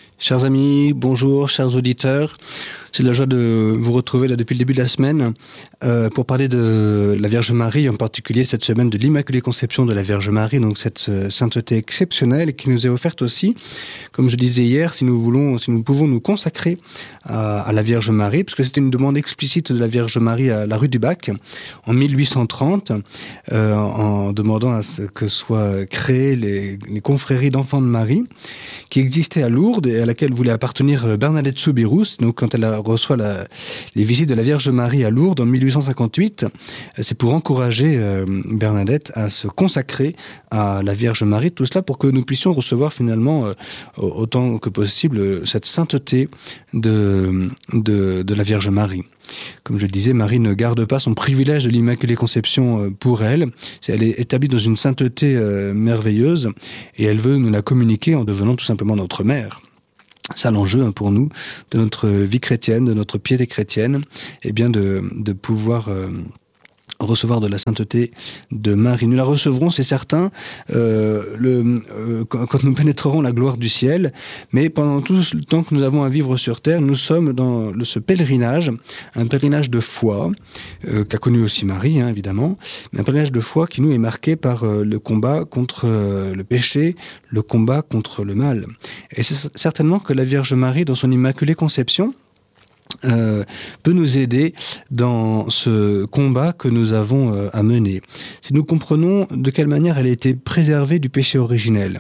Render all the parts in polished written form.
Chers amis, bonjour, chers auditeurs. C'est de la joie de vous retrouver là depuis le début de la semaine pour parler de la Vierge Marie, en particulier cette semaine de l'Immaculée Conception de la Vierge Marie, donc cette sainteté exceptionnelle qui nous est offerte aussi, comme je disais hier, si nous pouvons nous consacrer à la Vierge Marie, parce que c'était une demande explicite de la Vierge Marie à la rue du Bac en 1830, en demandant à ce que soient créées les confréries d'enfants de Marie, qui existaient à Lourdes et à laquelle voulait appartenir Bernadette Soubirous. Donc quand elle reçoit les visites de la Vierge Marie à Lourdes en 1858, c'est pour encourager Bernadette à se consacrer à la Vierge Marie, tout cela pour que nous puissions recevoir finalement autant que possible cette sainteté de la Vierge Marie. Comme je le disais, Marie ne garde pas son privilège de l'Immaculée Conception pour elle. Elle est établie dans une sainteté merveilleuse et elle veut nous la communiquer en devenant tout simplement notre mère. C'est l'enjeu pour nous de notre vie chrétienne, de notre piété chrétienne, et bien de pouvoir recevoir de la sainteté de Marie. Nous la recevrons, c'est certain, quand nous pénétrerons la gloire du ciel, mais pendant tout le temps que nous avons à vivre sur terre, nous sommes dans ce pèlerinage, un pèlerinage de foi, qu'a connu aussi Marie, évidemment, mais un pèlerinage de foi qui nous est marqué par le combat contre le péché, le combat contre le mal. Et c'est certainement que la Vierge Marie, dans son Immaculée Conception, peut nous aider dans ce combat que nous avons à mener. Si nous comprenons de quelle manière elle a été préservée du péché originel,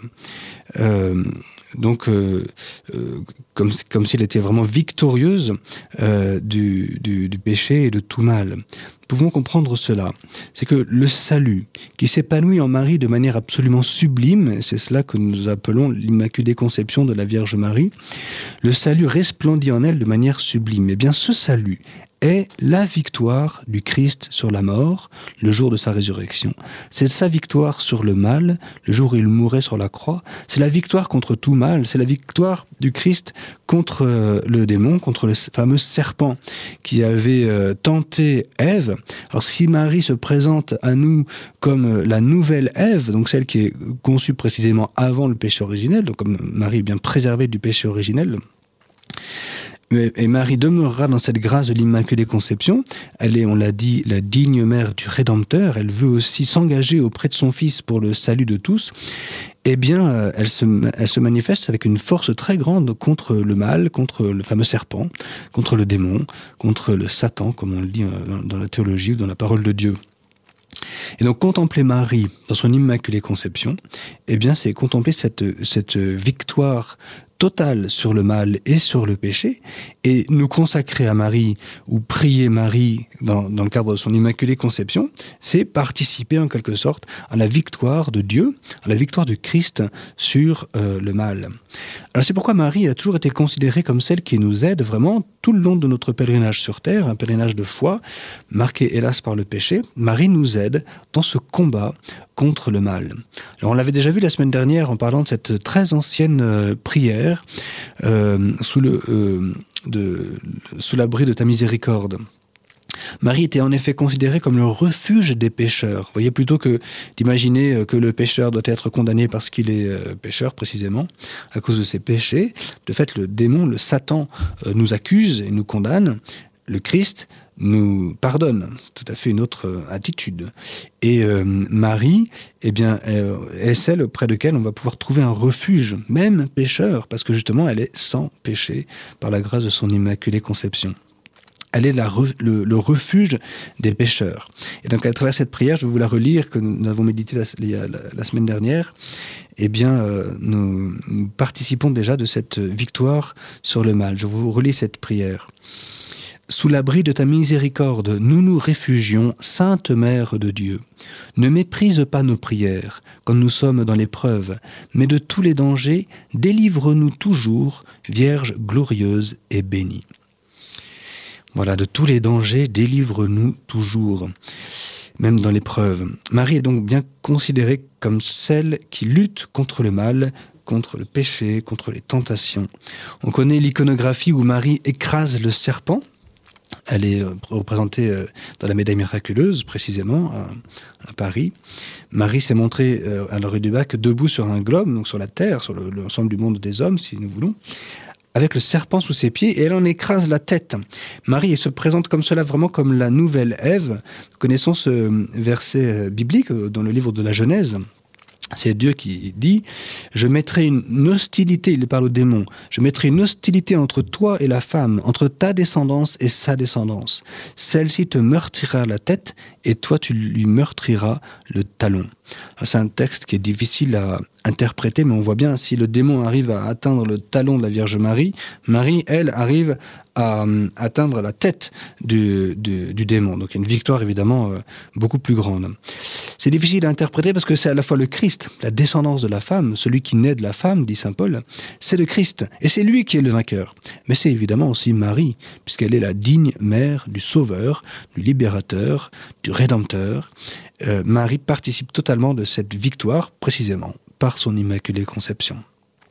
comme s'il était vraiment victorieuse du péché et de tout mal. Nous pouvons comprendre cela. C'est que le salut qui s'épanouit en Marie de manière absolument sublime, c'est cela que nous appelons l'Immaculée Conception de la Vierge Marie, le salut resplendit en elle de manière sublime. Eh bien, ce salut est la victoire du Christ sur la mort, le jour de sa résurrection. C'est sa victoire sur le mal, le jour où il mourait sur la croix. C'est la victoire contre tout mal. C'est la victoire du Christ contre le démon, contre le fameux serpent qui avait tenté Ève. Alors si Marie se présente à nous comme la nouvelle Ève, donc celle qui est conçue précisément avant le péché originel, donc comme Marie est bien préservée du péché originel, et Marie demeurera dans cette grâce de l'Immaculée Conception. Elle est, on l'a dit, la digne mère du Rédempteur. Elle veut aussi s'engager auprès de son Fils pour le salut de tous. Eh bien, elle se manifeste avec une force très grande contre le mal, contre le fameux serpent, contre le démon, contre le Satan, comme on le dit dans la théologie ou dans la parole de Dieu. Et donc contempler Marie dans son Immaculée Conception, eh bien c'est contempler cette victoire totale sur le mal et sur le péché, et nous consacrer à Marie ou prier Marie dans le cadre de son Immaculée Conception, c'est participer en quelque sorte à la victoire de Dieu, à la victoire du Christ sur le mal. Alors c'est pourquoi Marie a toujours été considérée comme celle qui nous aide vraiment tout le long de notre pèlerinage sur terre, un pèlerinage de foi, marqué hélas par le péché. Marie nous aide dans ce combat contre le mal. Alors on l'avait déjà vu la semaine dernière en parlant de cette très ancienne prière sous l'abri de ta miséricorde. Marie était en effet considérée comme le refuge des pécheurs. Vous voyez, plutôt que d'imaginer que le pécheur doit être condamné parce qu'il est pécheur précisément, à cause de ses péchés, de fait le démon, le Satan nous accuse et nous condamne. Le Christ nous pardonne. C'est tout à fait une autre attitude. Et Marie, eh bien, est celle auprès de laquelle on va pouvoir trouver un refuge, même pécheur, parce que justement, elle est sans péché par la grâce de son Immaculée Conception. Elle est le refuge des pécheurs. Et donc, à travers cette prière, je vais vous la relire, que nous avons médité la semaine dernière. Eh bien, nous participons déjà de cette victoire sur le mal. Je vous relis cette prière. Sous l'abri de ta miséricorde, nous nous réfugions, Sainte Mère de Dieu. Ne méprise pas nos prières quand nous sommes dans l'épreuve, mais de tous les dangers, délivre-nous toujours, Vierge glorieuse et bénie. Voilà, de tous les dangers, délivre-nous toujours, même dans l'épreuve. Marie est donc bien considérée comme celle qui lutte contre le mal, contre le péché, contre les tentations. On connaît l'iconographie où Marie écrase le serpent Elle est représentée dans la médaille miraculeuse, précisément, à Paris. Marie s'est montrée à la rue du Bac debout sur un globe, donc sur la terre, sur l'ensemble du monde des hommes, si nous voulons, avec le serpent sous ses pieds, et elle en écrase la tête. Marie se présente comme cela, vraiment comme la nouvelle Ève. Nous connaissons ce verset biblique dans le livre de la Genèse. C'est Dieu qui dit « Je mettrai une hostilité », il parle au démon, « Je mettrai une hostilité entre toi et la femme, entre ta descendance et sa descendance. Celle-ci te meurtrira la tête et toi tu lui meurtriras le talon. » C'est un texte qui est difficile à interpréter, mais on voit bien, si le démon arrive à atteindre le talon de la Vierge Marie, Marie, elle, arrive à atteindre la tête du démon. Donc il y a une victoire évidemment beaucoup plus grande. C'est difficile à interpréter parce que c'est à la fois le Christ, la descendance de la femme, celui qui naît de la femme, dit saint Paul, c'est le Christ, et c'est lui qui est le vainqueur. Mais c'est évidemment aussi Marie, puisqu'elle est la digne mère du Sauveur, du Libérateur, du Rédempteur. Marie participe totalement de cette victoire, précisément, par son Immaculée Conception.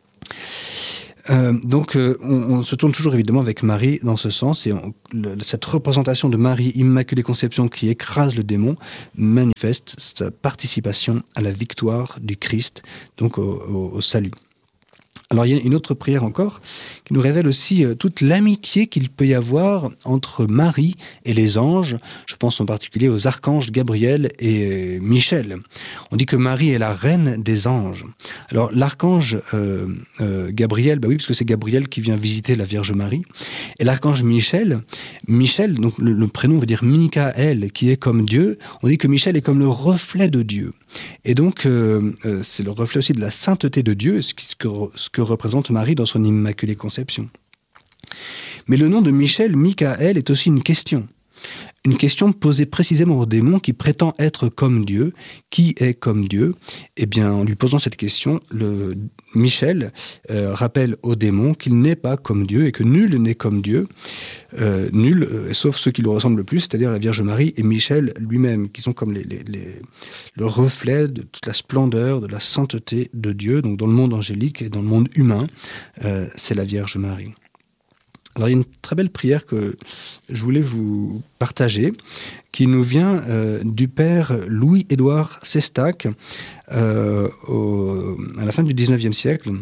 Donc on se tourne toujours évidemment avec Marie dans ce sens, et cette représentation de Marie Immaculée Conception qui écrase le démon manifeste sa participation à la victoire du Christ, donc au salut. Alors il y a une autre prière encore qui nous révèle aussi toute l'amitié qu'il peut y avoir entre Marie et les anges. Je pense en particulier aux archanges Gabriel et Michel. On dit que Marie est la reine des anges. Alors l'archange Gabriel, oui, parce que c'est Gabriel qui vient visiter la Vierge Marie. Et l'archange Michel, donc le prénom veut dire Michael, qui est comme Dieu. On dit que Michel est comme le reflet de Dieu. Et donc c'est le reflet aussi de la sainteté de Dieu, ce que représente Marie dans son Immaculée Conception. Mais le nom de Michael est aussi une question. Une question posée précisément au démon qui prétend être comme Dieu. Qui est comme Dieu ? Eh bien, en lui posant cette question, Michel rappelle au démon qu'il n'est pas comme Dieu et que nul n'est comme Dieu. Nul, sauf ceux qui lui ressemblent le plus, c'est-à-dire la Vierge Marie et Michel lui-même, qui sont comme le reflet de toute la splendeur, de la sainteté de Dieu. Donc dans le monde angélique et dans le monde humain, c'est la Vierge Marie. Alors il y a une très belle prière que je voulais vous partager, qui nous vient du père Louis-Édouard Sestac à la fin du XIXe siècle.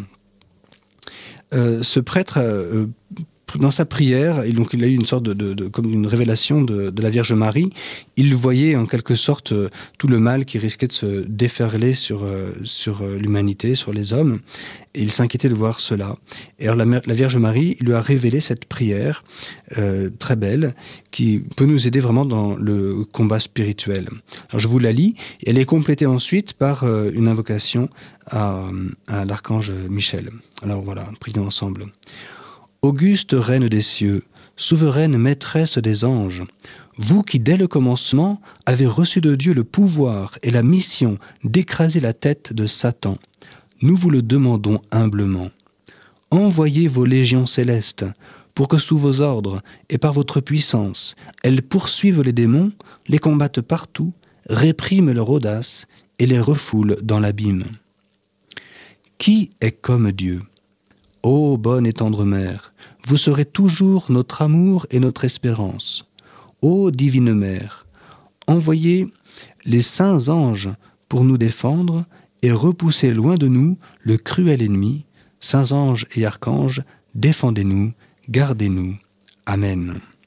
Ce prêtre, dans sa prière, et donc il a eu une sorte comme une révélation de la Vierge Marie. Il voyait en quelque sorte tout le mal qui risquait de se déferler sur l'humanité, sur les hommes. Et il s'inquiétait de voir cela. Et alors la Vierge Marie lui a révélé cette prière très belle qui peut nous aider vraiment dans le combat spirituel. Alors je vous la lis. Et elle est complétée ensuite par une invocation à l'archange Michel. Alors voilà, prions ensemble. Auguste reine des cieux, souveraine maîtresse des anges, vous qui dès le commencement avez reçu de Dieu le pouvoir et la mission d'écraser la tête de Satan, nous vous le demandons humblement. Envoyez vos légions célestes pour que sous vos ordres et par votre puissance, elles poursuivent les démons, les combattent partout, répriment leur audace et les refoulent dans l'abîme. Qui est comme Dieu ? Ô bonne et tendre mère, vous serez toujours notre amour et notre espérance. Ô divine mère, envoyez les saints anges pour nous défendre et repousser loin de nous le cruel ennemi. Saints anges et archanges, défendez-nous, gardez-nous. Amen.